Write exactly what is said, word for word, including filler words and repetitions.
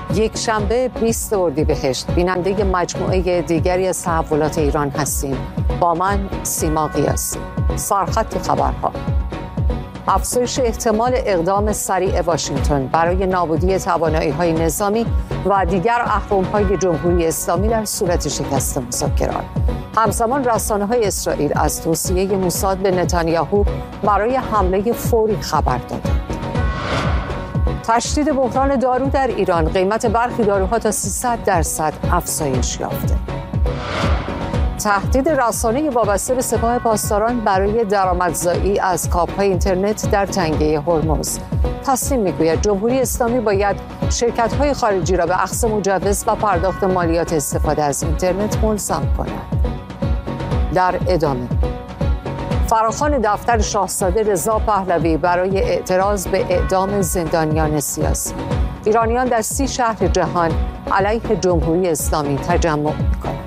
یک شنبه بیست اردیبهشت بیننده مجموعه دیگری از تحولات ایران هستیم. با من سیما قیاسی. سرخط خبرها: افزایش احتمال اقدام سریع واشنگتن برای نابودی توانایی‌های نظامی و دیگر اهرم‌های جمهوری اسلامی در صورت شکست مذاکرات. همزمان رسانه‌های اسرائیل از توصیه موساد به نتانیاهو برای حمله فوری خبر دادند. تشدید بحران دارو در ایران، قیمت برخی داروها تا سیصد درصد افزایش یافته. تهدید رسانه‌ای وابسته به سپاه پاسداران برای درآمدزایی از کابل‌های اینترنت در تنگه هرمز. تصمیم می‌گوید جمهوری اسلامی باید شرکت‌های خارجی را به اخذ مجوز و پرداخت مالیات استفاده از اینترنت ملزم کند. در ادامه، فراخوان دفتر شاهزاده رضا پهلوی برای اعتراض به اعدام زندانیان سیاسی. ایرانیان در سی شهر جهان علیه جمهوری اسلامی تجمع می‌کنند.